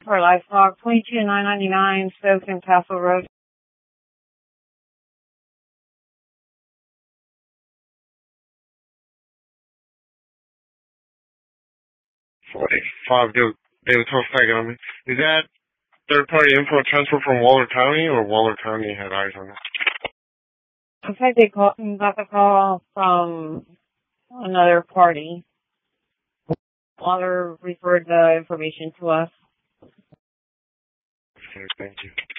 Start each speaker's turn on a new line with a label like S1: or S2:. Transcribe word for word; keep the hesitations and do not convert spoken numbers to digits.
S1: For livestock, twenty-two nine ninety-nine, Stokes and Castle Road.
S2: Five David David Toast tagging on me. Is that third party info transfer from Waller County, or Waller County had eyes on it?
S1: Looks like they call, got the call from another party. Waller referred the information to us.
S2: Okay, thank you.